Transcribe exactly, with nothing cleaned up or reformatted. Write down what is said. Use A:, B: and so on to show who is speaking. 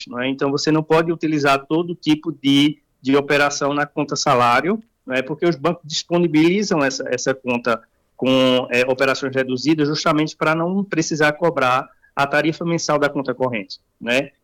A: não é? Então, você não pode utilizar todo tipo de, de operação na conta salário, não é? Porque os bancos disponibilizam essa, essa conta com é, operações reduzidas justamente para não precisar cobrar a tarifa mensal da conta corrente, né?